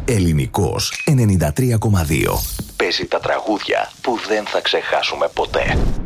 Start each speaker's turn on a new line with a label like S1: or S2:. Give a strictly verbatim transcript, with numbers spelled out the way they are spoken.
S1: Ελληνικός ενενήντα τρία κόμμα δύο. Παίζει τα τραγούδια που δεν θα ξεχάσουμε ποτέ.